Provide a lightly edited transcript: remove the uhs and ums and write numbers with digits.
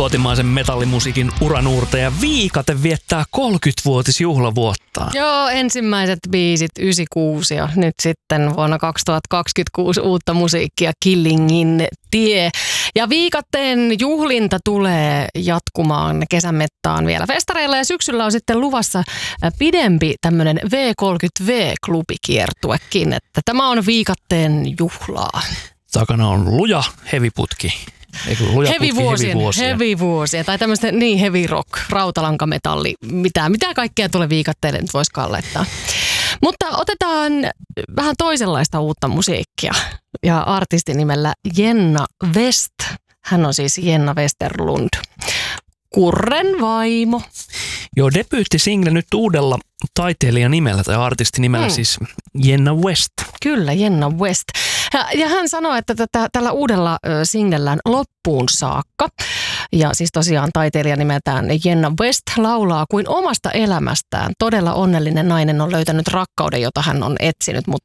Kotimaisen metallimusiikin uranuurtaja Viikate viettää 30-vuotisjuhlavuottaan. Joo, ensimmäiset biisit 96 ja nyt sitten vuonna 2026 uutta musiikkia Killingin tie. Ja Viikateen juhlinta tulee jatkumaan kesän mittaan vielä festareilla ja syksyllä on sitten luvassa pidempi tämmöinen V30V-klubikiertuekin, että tämä on Viikateen juhlaa. Takana on luja heviputki. Hevivuosien tai tämmöistä heavy rock, rautalankametalli, mitä kaikkea tulee Viikatteelle nyt voisikaan laittaa. Mutta otetaan vähän toisenlaista uutta musiikkia ja artistin nimellä Jenna West. Hän on siis Jenna Westerlund, Kurren vaimo. Joo, debyyttisingle nyt uudella taiteilijan nimellä tai artistinimellä siis Jenna West. Kyllä, Jenna West. Ja hän sanoi, että tällä uudella singlellään loppuun saakka, ja siis tosiaan taiteilija nimeltään Jenna West laulaa kuin omasta elämästään. Todella onnellinen nainen on löytänyt rakkauden, jota hän on etsinyt, mutta